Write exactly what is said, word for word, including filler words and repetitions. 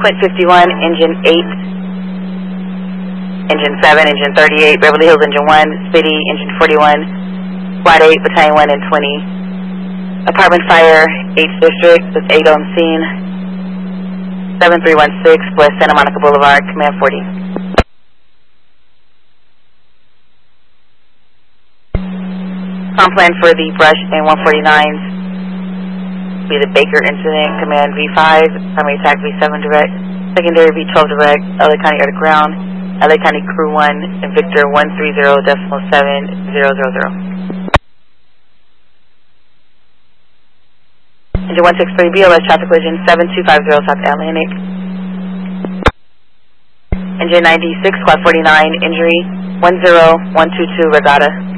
Quint fifty-one, engine eight, engine seven, engine thirty-eight, Beverly Hills, engine one, Spitty, engine forty-one, Squad eight, battalion one and twenty. Apartment fire, eighth District, with eight on scene, seven three one six, West Santa Monica Boulevard, command forty. Com plan for the Brush and one forty-nines, be the Baker incident, command V five, primary attack V seven direct, secondary V twelve direct, L A County air to ground, L A County crew one, and Victor one three zero decimal seven zero zero zero. Engine one six three, B L S traffic collision seven two five zero South Atlantic. Engine ninety-six, Squad forty-nine, injury one zero one two two Regatta.